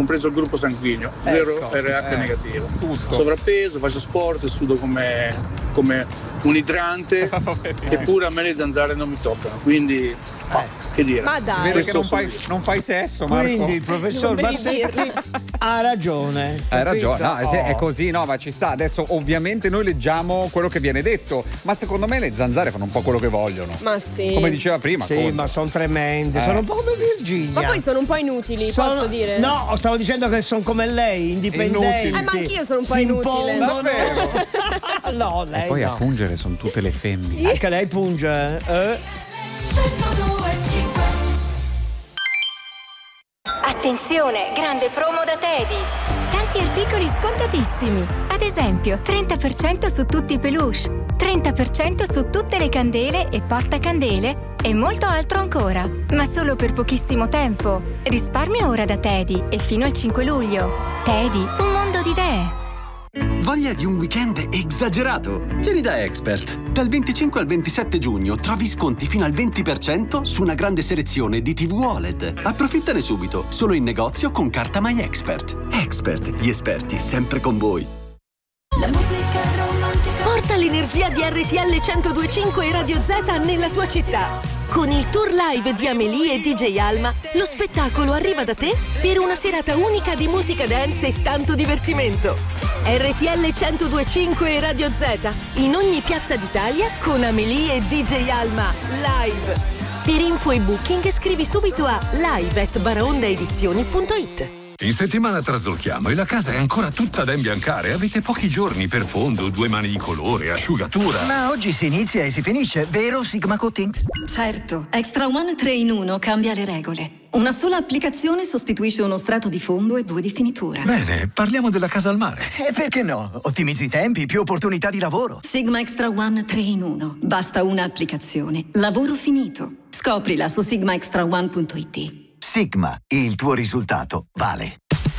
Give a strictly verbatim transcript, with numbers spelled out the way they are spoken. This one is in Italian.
compreso il gruppo sanguigno, zero Ecco, R H eh, negativo. tutto. Sovrappeso, faccio sport, sudo come, come un idrante, eppure a me le zanzare non mi toccano, quindi ma, che dire. Ma dai. Si vede che Questo non sono fai, io. non fai sesso, Marco. Quindi il professor Non devi Bassetti dirlo. ha ragione. Hai capito? ragione, no, se- è Oh. così, no, ma ci sta. Adesso ovviamente noi leggiamo quello che viene detto, ma secondo me le zanzare fanno un po' quello che vogliono. Ma sì. Come diceva prima. Sì, Conte. ma sono tremende, Eh. sono un po' come Virginia. Ma poi sono un po' inutili, Sono- posso dire? No, stavo dicendo che sono come lei, indipendenti. Inutili. Eh, ma anch'io sono un po' Si inutile. impongono. Davvero? No, lei E poi no. a pungere sono tutte le femmine. Anche lei punge, eh? Attenzione, grande promo da Teddy! Tanti articoli scontatissimi. Ad esempio, trenta per cento su tutti i peluche, trenta per cento su tutte le candele e portacandele e molto altro ancora. Ma solo per pochissimo tempo. Risparmia ora da Teddy e fino al cinque luglio. Teddy, un mondo di idee. Voglia di un weekend esagerato? Vieni da Expert. Dal venticinque al ventisette giugno trovi sconti fino al venti per cento su una grande selezione di tivù O L E D. Approfittane subito, solo in negozio con carta My Expert. Expert, gli esperti sempre con voi. La musica romantica. Porta l'energia di R T L centodue e cinque e Radio Z nella tua città. Con il tour live di Amélie e D J Alma, lo spettacolo arriva da te per una serata unica di musica dance e tanto divertimento. R T L centodue e cinque e Radio Z, in ogni piazza d'Italia con Amélie e D J Alma, live. Per info e booking scrivi subito a live at baraondaedizioni punto it. In settimana traslochiamo e la casa è ancora tutta da imbiancare. Avete pochi giorni per fondo, due mani di colore, asciugatura. Ma oggi si inizia e si finisce, vero Sigma Coatings? Certo, Extra One tre in uno cambia le regole. Una sola applicazione sostituisce uno strato di fondo e due di finitura. Bene, parliamo della casa al mare. E perché no? Ottimizzi i tempi, più opportunità di lavoro. Sigma Extra One tre in uno. Basta una applicazione. Lavoro finito. Scoprila su sigma extra one punto it. Sigma, il tuo risultato vale.